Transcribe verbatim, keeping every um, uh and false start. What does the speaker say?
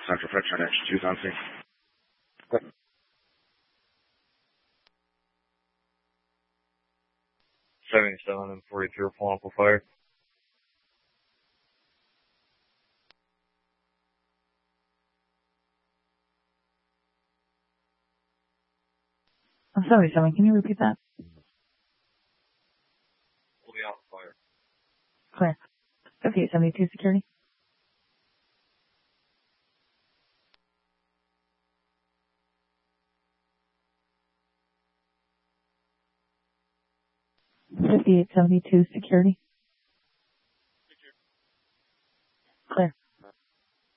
Central Freight Train Action two's on scene. seventy-seven and forty-three are pulling up a fire. I'm seventy-seven. Can you repeat that? Pulling out fire. Clear. fifty-eight seventy-two security. fifty-eight seventy-two security.